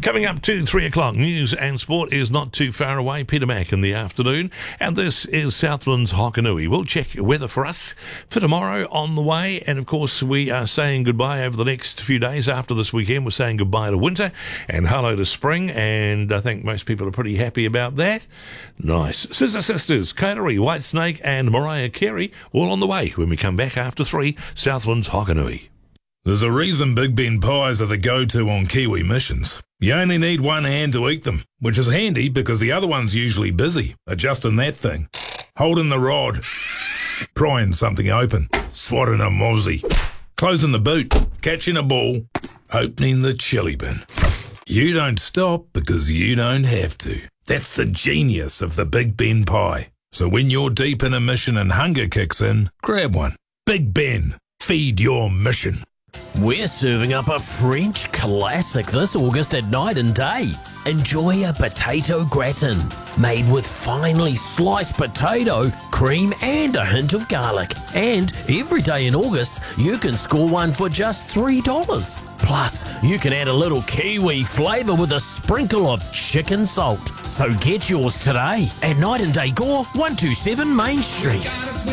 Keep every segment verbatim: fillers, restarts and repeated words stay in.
Coming up to three o'clock, news and sport is not too far away. Peter Mack in the afternoon. And this is Southland's Hokanui. We'll check weather for us for tomorrow on the way. And, of course, we are saying goodbye over the next few days. After this weekend, we're saying goodbye to winter and hello to spring. And I think most people are pretty happy about that. Nice. Scissor Sisters, Coterie, Whitesnake and Mariah Carey all on the way when we come back after three. Southland's Hokanui. There's a reason Big Ben pies are the go-to on Kiwi missions. You only need one hand to eat them, which is handy because the other one's usually busy adjusting that thing, holding the rod, prying something open, swatting a mozzie, closing the boot, catching a ball, opening the chili bin. You don't stop because you don't have to. That's the genius of the Big Ben pie. So when you're deep in a mission and hunger kicks in, grab one. Big Ben, feed your mission. We're serving up a French classic this August at Night and Day. Enjoy a potato gratin made with finely sliced potato, cream and a hint of garlic. And every day in August, you can score one for just three dollars. Plus, you can add a little Kiwi flavour with a sprinkle of chicken salt. So get yours today at Night and Day Gore, one twenty-seven Main Street.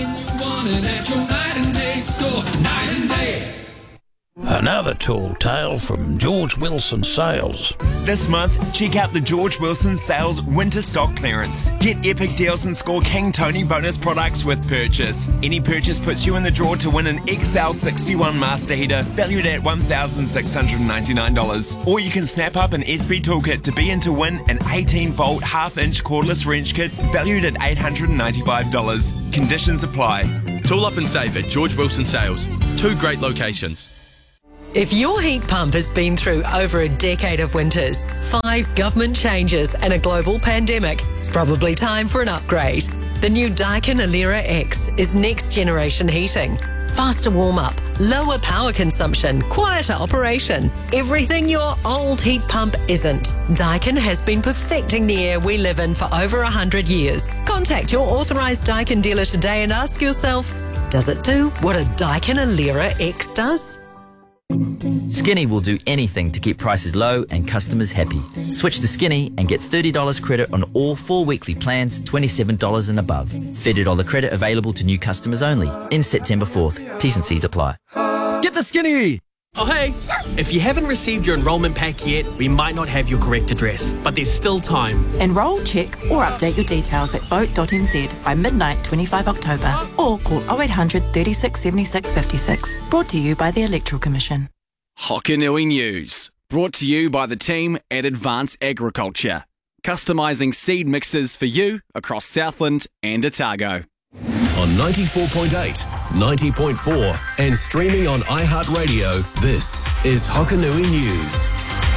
Another tall tale from George Wilson Sales. This month, check out the George Wilson Sales Winter Stock Clearance. Get epic deals and score King Tony bonus products with purchase. Any purchase puts you in the draw to win an X L sixty-one master heater valued at one thousand six hundred ninety-nine dollars. Or you can snap up an S B toolkit to be in to win an eighteen volt half-inch cordless wrench kit valued at eight hundred ninety-five dollars. Conditions apply. Tool up and save at George Wilson Sales. Two great locations. If your heat pump has been through over a decade of winters, five government changes and a global pandemic, it's probably time for an upgrade. The new Daikin Alera X is next generation heating. Faster warm-up, lower power consumption, quieter operation. Everything your old heat pump isn't. Daikin has been perfecting the air we live in for over one hundred years. Contact your authorised Daikin dealer today and ask yourself, does it do what a Daikin Alera X does? Skinny will do anything to keep prices low and customers happy. Switch to Skinny and get thirty dollars credit on all four weekly plans, twenty-seven dollars and above. thirty dollars credit available to new customers only. In September fourth. T's and C's apply. Get the Skinny! Oh hey, if you haven't received your enrolment pack yet, we might not have your correct address, but there's still time. Enrol, check or update your details at vote dot n z by midnight twenty-fifth October or call oh eight hundred, thirty-six, seventy-six, fifty-six. Brought to you by the Electoral Commission. Hokanui News, brought to you by the team at Advanced Agriculture, customising seed mixes for you across Southland and Otago. On ninety-four point eight, ninety point four and streaming on iHeartRadio, this is Hokanui News.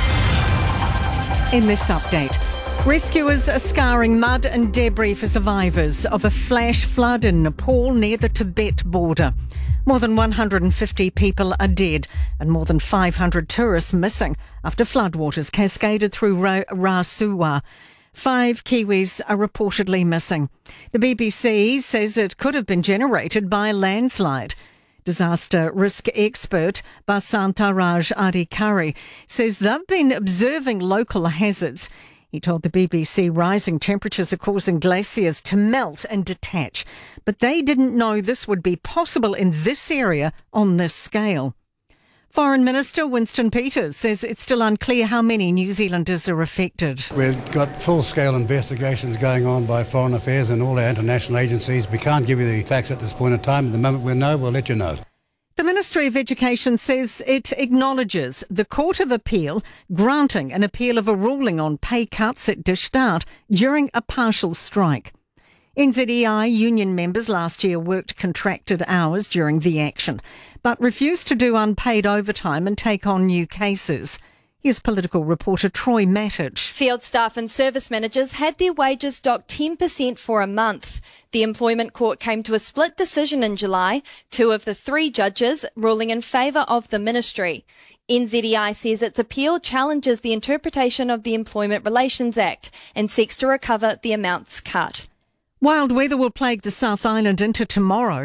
In this update, rescuers are scouring mud and debris for survivors of a flash flood in Nepal near the Tibet border. More than one hundred fifty people are dead and more than five hundred tourists missing after floodwaters cascaded through Ra- Rasuwa. Five Kiwis are reportedly missing. The B B C says it could have been generated by a landslide. Disaster risk expert Basantaraj Adhikari says they've been observing local hazards. He told the B B C rising temperatures are causing glaciers to melt and detach, but they didn't know this would be possible in this area on this scale. Foreign Minister Winston Peters says it's still unclear how many New Zealanders are affected. We've got full-scale investigations going on by Foreign Affairs and all our international agencies. We can't give you the facts at this point in time. The moment we know, we'll let you know. The Ministry of Education says it acknowledges the Court of Appeal granting an appeal of a ruling on pay cuts it dished out during a partial strike. N Z E I union members last year worked contracted hours during the action, but refused to do unpaid overtime and take on new cases. Here's political reporter Troy Mattich. Field staff and service managers had their wages docked ten percent for a month. The Employment Court came to a split decision in July, two of the three judges ruling in favour of the ministry. N Z E I says its appeal challenges the interpretation of the Employment Relations Act and seeks to recover the amounts cut. Wild weather will plague the South Island into tomorrow.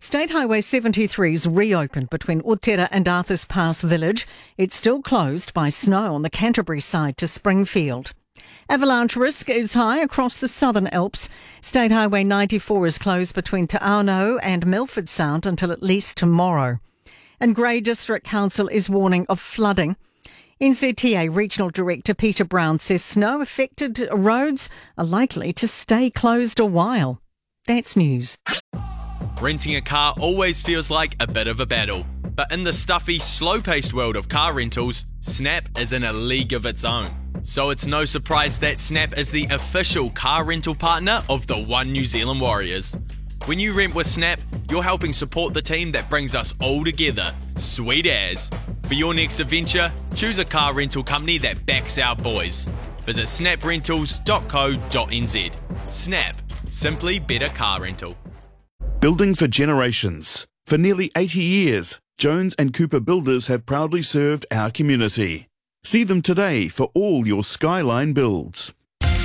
State Highway seventy-three is reopened between Otera and Arthurs Pass Village. It's still closed by snow on the Canterbury side to Springfield. Avalanche risk is high across the Southern Alps. State Highway ninety-four is closed between Te Auno and Milford Sound until at least tomorrow. And Grey District Council is warning of flooding. N Z T A Regional Director Peter Brown says snow-affected roads are likely to stay closed a while. That's news. Renting a car always feels like a bit of a battle. But in the stuffy, slow-paced world of car rentals, Snap is in a league of its own. So it's no surprise that Snap is the official car rental partner of the One New Zealand Warriors. When you rent with Snap, you're helping support the team that brings us all together. Sweet as. For your next adventure, choose a car rental company that backs our boys. Visit snap rentals dot co dot n z. Snap. Simply better car rental. Building for generations. For nearly eighty years, Jones and Cooper Builders have proudly served our community. See them today for all your Skyline builds.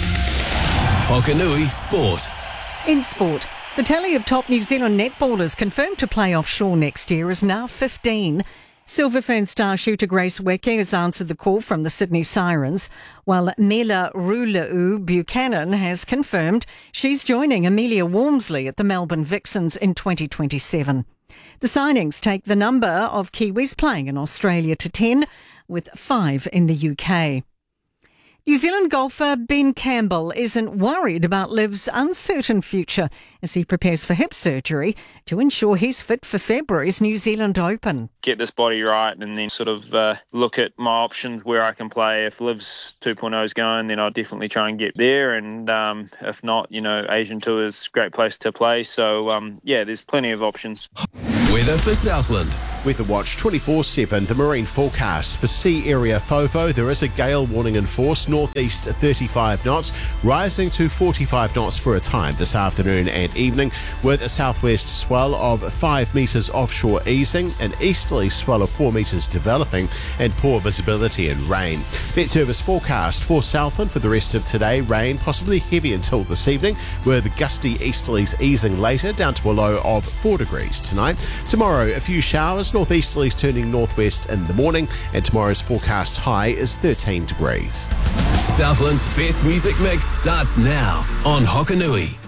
Hokanui Sport. In sport, the tally of top New Zealand netballers confirmed to play offshore next year is now fifteen. Silver Fern star shooter Grace Weke has answered the call from the Sydney Sirens, while Mela Ruleu Buchanan has confirmed she's joining Amelia Walmsley at the Melbourne Vixens in twenty twenty-seven. The signings take the number of Kiwis playing in Australia to ten, with five in the U K. New Zealand golfer Ben Campbell isn't worried about Liv's uncertain future as he prepares for hip surgery to ensure he's fit for February's New Zealand Open. Get this body right and then sort of uh, look at my options where I can play. If Liv's two point oh is going, then I'll definitely try and get there. And um, if not, you know, Asian Tour is a great place to play. So, um, yeah, there's plenty of options. Weather for Southland. Weather Watch twenty-four seven, the marine forecast. For sea area FOFO, there is a gale warning in force, northeast thirty-five knots, rising to forty-five knots for a time this afternoon and evening, with a southwest swell of five metres offshore easing, an easterly swell of four metres developing, and poor visibility and rain. Met Service forecast for Southland for the rest of today, rain possibly heavy until this evening, with gusty easterlies easing later, down to a low of four degrees tonight. Tomorrow, a few showers, northeasterlies turning northwest in the morning, and tomorrow's forecast high is thirteen degrees. Southland's best music mix starts now on Hokanui.